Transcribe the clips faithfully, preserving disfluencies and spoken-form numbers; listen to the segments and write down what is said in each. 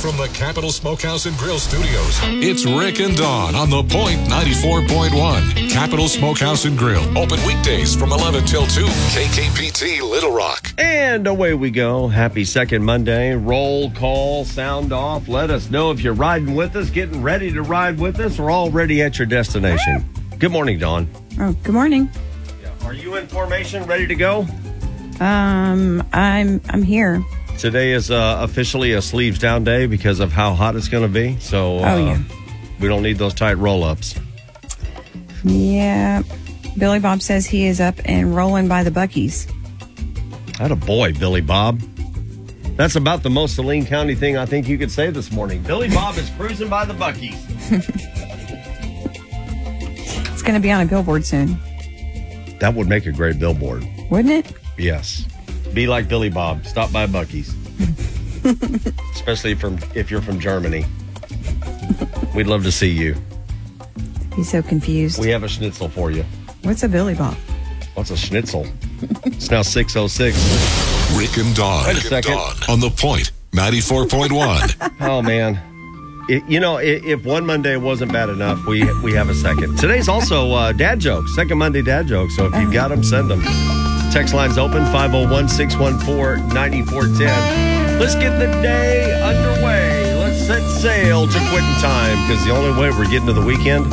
from the Capital Smokehouse and Grill Studios, it's Rick and Dawn on The Point ninety-four point one. Capital Smokehouse and Grill. Open weekdays from eleven till two. K K P T Little Rock. And away we go. Happy second Monday. Roll call, sound off. Let us know if you're riding with us, getting ready to ride with us, or already at your destination. Good morning, Dawn. Oh, good morning. Yeah. Are you in formation, ready to go? Um, I'm I'm here. Today is uh, officially a sleeves down day because of how hot it's going to be. So uh, Oh, yeah. we don't need those tight roll-ups. Yeah. Billy Bob says he is up and rolling by the Buc-ee's. Atta boy, Billy Bob. That's about the most Saline County thing I think you could say this morning. Billy Bob is cruising by the Buc-ee's. It's going to be on a billboard soon. That would make a great billboard. Wouldn't it? Yes. Be like Billy Bob. Stop by Buc-ee's. Especially from if you're from Germany. We'd love to see you. He's so confused. We have a schnitzel for you. What's a Billy Bob? What's a schnitzel? It's now six oh six. Rick and Dawn. Wait a Rick and second. Dawn on The Point ninety-four point one. Oh, man. It, you know, if, if one Monday wasn't bad enough, we we have a second. Today's also uh, dad jokes. Second Monday dad jokes. So if you've got them, send them. Text line's open, five oh one, six one four, nine four one zero. Let's get the day underway. Let's set sail to quitting time, because the only way we're getting to the weekend.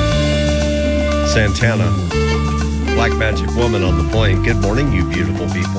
Santana, Black Magic Woman on the plane. Good morning, you beautiful people.